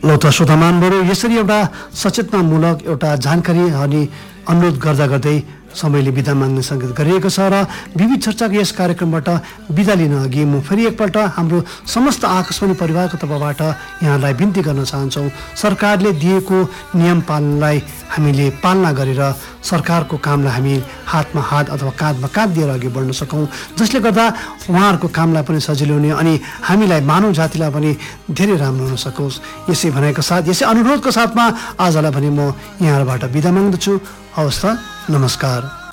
ल त श्रोतामानहरू, यसरी एउटा सचेतनामूलक एउटा जानकारी अनि अनुरोध गर्दा गर्दै समयले बिदा माग्ने सङ्केत गरिएको छ र विविध चर्चाको यस कार्यक्रमबाट बिदा लिन अघि म फेरि एकपल्ट हाम्रो समस्त आकाशवाणी परिवारको तर्फबाट यहाँलाई बिन्ती गर्न चाहन्छौँ, सरकारले दिएको नियम पालनलाई हामीले पालना गरेर सरकारको कामलाई हामी हातमा हात अथवा काँधमा काँध दिएर अघि बढ्न सकौँ, जसले गर्दा उहाँहरूको कामलाई पनि सजिलो हुने अनि हामीलाई मानव जातिलाई पनि धेरै राम्रो हुन सकोस्। यसै भनाइको साथ, यसै अनुरोधको साथमा आजलाई पनि म यहाँबाट बिदा माग्दछु। हवस् त, नमस्कार।